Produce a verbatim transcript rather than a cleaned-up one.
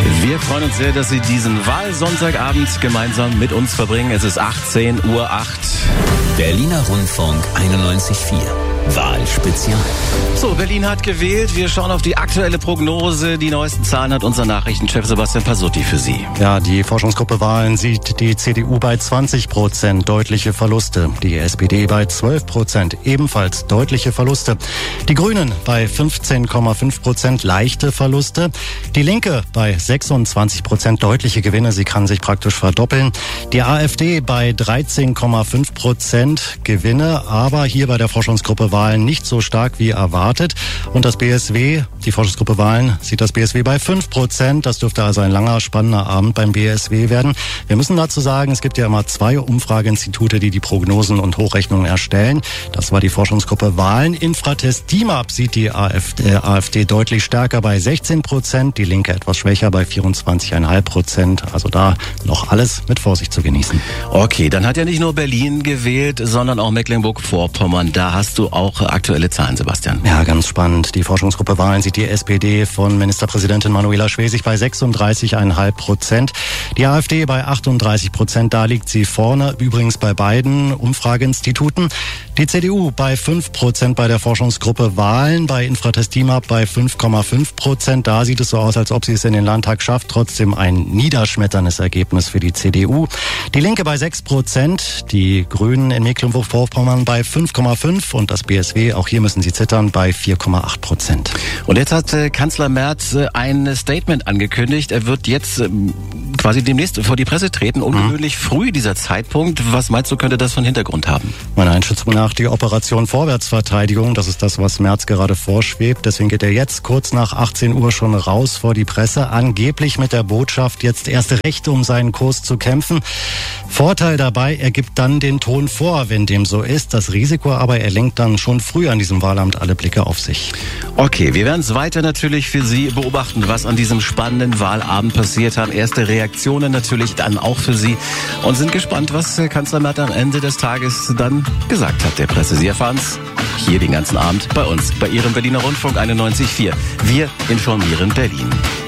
Wir freuen uns sehr, dass Sie diesen Wahlsonntagabend gemeinsam mit uns verbringen. Es ist achtzehn Uhr acht. Berliner Rundfunk einundneunzig Komma vier. Wahlspezial. So, Berlin hat gewählt. Wir schauen auf die aktuelle Prognose. Die neuesten Zahlen hat unser Nachrichtenchef Sebastian Pasutti für Sie. Ja, die Forschungsgruppe Wahlen sieht die C D U bei zwanzig Prozent, deutliche Verluste. Die S P D bei zwölf Prozent, ebenfalls deutliche Verluste. Die Grünen bei fünfzehn Komma fünf Prozent, leichte Verluste. Die Linke bei sechsundzwanzig Prozent, deutliche Gewinne. Sie kann sich praktisch verdoppeln. Die AfD bei dreizehn Komma fünf Prozent Gewinne, aber hier bei der Forschungsgruppe Wahlen nicht so stark wie erwartet. Und das B S W, die Forschungsgruppe Wahlen, sieht das B S W bei fünf Prozent. Das dürfte also ein langer, spannender Abend beim B S W werden. Wir müssen dazu sagen, es gibt ja immer zwei Umfrageinstitute, die die Prognosen und Hochrechnungen erstellen. Das war die Forschungsgruppe Wahlen. Infratest DIMAP sieht die AfD, äh, AfD deutlich stärker bei sechzehn Prozent, die Linke etwas schwächer bei vierundzwanzig Komma fünf Prozent. Also da noch alles mit Vorsicht zu genießen. Okay, dann hat ja nicht nur Berlin gewählt, sondern auch Mecklenburg-Vorpommern. Da hast du auch aktuelle Zahlen, Sebastian. Ja, ganz spannend. Die Forschungsgruppe Wahlen sieht die S P D von Ministerpräsidentin Manuela Schwesig bei sechsunddreißig Komma fünf Prozent. Die AfD bei achtunddreißig Prozent. Da liegt sie vorne. Übrigens bei beiden Umfrageinstituten. Die C D U bei fünf Prozent bei der Forschungsgruppe Wahlen. Bei Infratest DIMAP bei fünf Komma fünf Prozent. Da sieht es so aus, als ob sie es in den Landtag schafft. Trotzdem ein niederschmetterndes Ergebnis für die C D U. Die Linke bei sechs Prozent. Die Grünen in Mecklenburg-Vorpommern bei fünf Komma fünf und das B S W, auch hier müssen sie zittern, bei vier Komma acht Prozent. Und jetzt hat äh, Kanzler Merz äh, ein Statement angekündigt. Er wird jetzt äh, quasi demnächst vor die Presse treten. Ungewöhnlich mhm. früh dieser Zeitpunkt. Was meinst du, könnte das von Hintergrund haben? Meiner Einschätzung nach die Operation Vorwärtsverteidigung. Das ist das, was Merz gerade vorschwebt. Deswegen geht er jetzt kurz nach achtzehn Uhr schon raus vor die Presse. Angeblich mit der Botschaft, jetzt erste Rechte, um seinen Kurs zu kämpfen. Vorteil dabei, er gibt dann den Ton vor, wenn dem so ist. Das Risiko aber, er lenkt dann schon früh an diesem Wahlamt alle Blicke auf sich. Okay, wir werden es weiter natürlich für Sie beobachten, was an diesem spannenden Wahlabend passiert haben. Erste Reaktionen natürlich dann auch für Sie und sind gespannt, was Kanzler Merz am Ende des Tages dann gesagt hat der Presse. Sie erfahren es hier den ganzen Abend bei uns, bei Ihrem Berliner Rundfunk einundneunzig Komma vier. Wir informieren Berlin.